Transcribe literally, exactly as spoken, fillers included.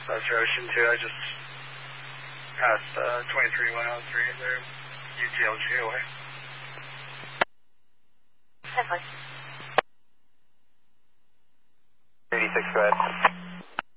Southwest Ocean two. I just passed uh, twenty-three one oh three there, U T L G away. ten four. eighty-six, go ahead.